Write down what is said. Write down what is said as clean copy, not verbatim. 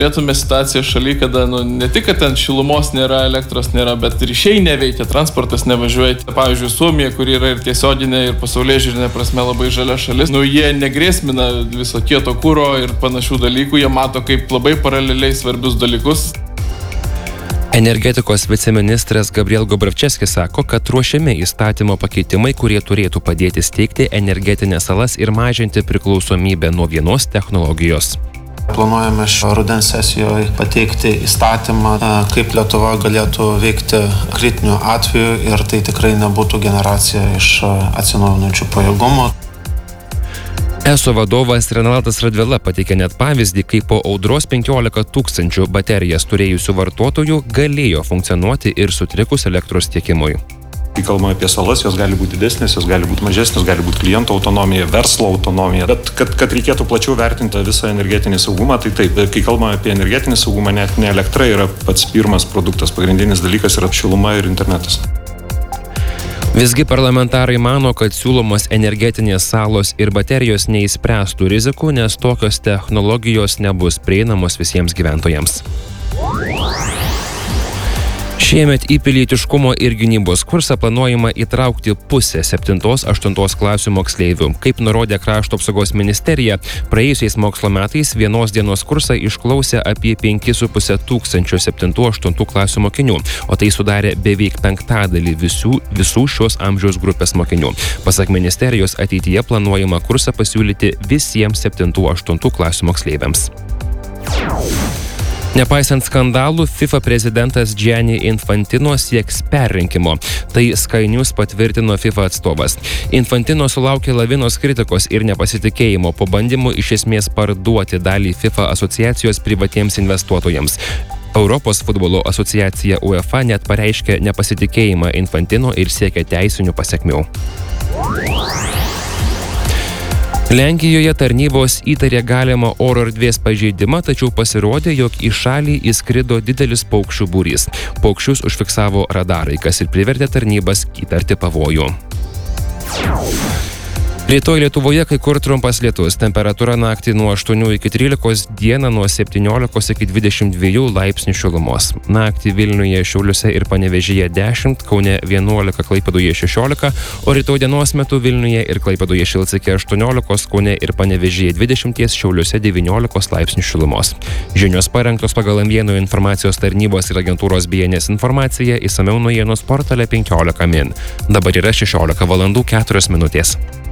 Turėtume situaciją šaly, kada ne tik, kad ten šilumos nėra, elektros nėra, bet ryšiai neveikia, transportas nevažiuoja. Pavyzdžiui, Suomija, kuri yra ir tiesioginė, ir pasaulyje žiūrinė prasme labai žalia šalis, jie negrėsmina viso kieto kuro ir panašių dalykų, jie mato kaip labai paraleliai svarbius dalykus. Energetikos viceministras Gabriel Gobravčeskis sako, kad ruošiami įstatymo pakeitimai, kurie turėtų padėti steigti energetinės salas ir mažinti priklausomybę nuo vienos technologijos. Planuojame šio rudens sesijoje pateikti įstatymą, kaip Lietuva galėtų veikti kritiniu atveju ir tai tikrai nebūtų generacija iš atsinaujinančių pajėgumų. ESO vadovas Renaldas Radvila pateikė net pavyzdį, kai po audros 15 000 baterijas turėjusių vartotojų galėjo funkcionuoti ir sutrikus elektros tiekimui. Kai kalbame apie salas, jos gali būti didesnės, jos gali būti mažesnės, gali būti kliento autonomija, verslo autonomija. Bet kad reikėtų plačiau vertinti visą energetinį saugumą, tai taip, kai kalbame apie energetinį saugumą, net ne elektra yra pats pirmas produktas, pagrindinis dalykas yra šiluma ir internetas. Visgi parlamentarai mano, kad siūlomos energetinės salos ir baterijos neišspręstų rizikų, nes tokios technologijos nebus prieinamos visiems gyventojams. Šiemet į pilietiškumo ir gynybos kursą planuojama įtraukti pusę 7-8 klasių moksleivių. Kaip nurodė Krašto apsaugos ministerija, praėjusiais mokslo metais vienos dienos kursą išklausė apie 5,5 tūkstančio 7-8 klasių mokinių, o tai sudarė beveik 1/5 visų šios amžiaus grupės mokinių. Pasak ministerijos, ateityje planuojama kursą pasiūlyti visiems 7-8 klasių moksleiviams. Nepaisant skandalų, FIFA prezidentas Gianni Infantino sieks perrinkimo. Tai Sky News patvirtino FIFA atstovas. Infantino sulaukė lavinos kritikos ir nepasitikėjimo po bandymų iš esmės parduoti dalį FIFA asociacijos privatiems investuotojams. Europos futbolo asociacija UEFA net pareiškė nepasitikėjimą Infantino ir siekia teisinių pasekmių. Lenkijoje tarnybos įtarė galimą oro erdvės pažeidimą, tačiau pasirodė, jog į šalį įskrido didelis paukščių būrys. Paukščius užfiksavo radarai, kas ir privertė tarnybas įtarti pavojų. Rytoj Lietuvoje kai kur trumpas lietus, temperatūra naktį nuo 8 iki 13, dieną nuo 17 iki 22 laipsnių šilumos. Naktį Vilniuje, Šiauliuose ir Panevėžyje 10, Kaune 11, Klaipėdoje 16, o rytoj dienos metu Vilniuje ir Klaipėdoje šils iki 18, Kaune ir Panevėžyje 20, Šiauliuose 19 laipsnių šilumos. Žinios parengtos pagal Naujienų informacijos tarnybos ir agentūros BNS informaciją, išsamiau naujienos portale 15 min. Dabar yra 16 valandų 4 minutės.